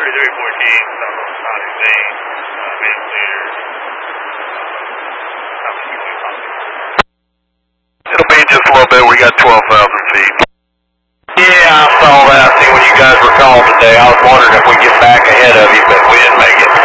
South Sonic Main, minutes later, It'll be just a little bit. We got 12,000 feet. Yeah, I saw that. I see when you guys were called today. I was wondering if we get back ahead of you, but we didn't make it.